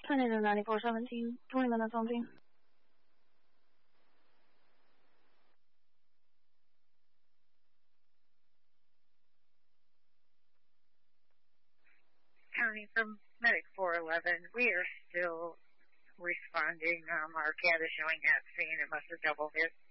Tornado 9417, 20 minutes on scene. County from Medic 411. We are still responding. Our cat is showing at scene. It must have double hit.